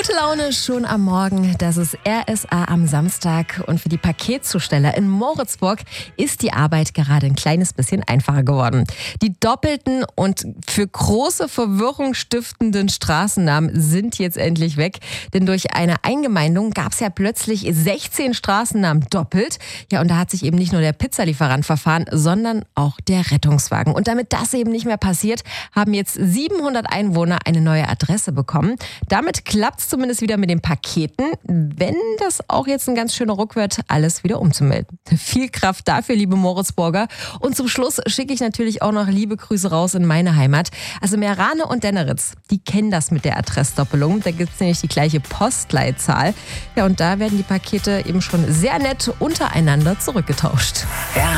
Gute Laune schon am Morgen, das ist RSA am Samstag und für die Paketzusteller in Moritzburg ist die Arbeit gerade ein kleines bisschen einfacher geworden. Die doppelten und für große Verwirrung stiftenden Straßennamen sind jetzt endlich weg, denn durch eine Eingemeindung gab es ja plötzlich 16 Straßennamen doppelt. Ja, und da hat sich eben nicht nur der Pizzalieferant verfahren, sondern auch der Rettungswagen. Und damit das eben nicht mehr passiert, haben jetzt 700 Einwohner eine neue Adresse bekommen. Damit klappt es zumindest wieder mit den Paketen, wenn das auch jetzt ein ganz schöner Ruck wird, alles wieder umzumelden. Viel Kraft dafür, liebe Moritzburger. Und zum Schluss schicke ich natürlich auch noch liebe Grüße raus in meine Heimat. Also Meerane und Denneritz, die kennen das mit der Adressdoppelung. Da gibt es nämlich die gleiche Postleitzahl. Ja, und da werden die Pakete eben schon sehr nett untereinander zurückgetauscht.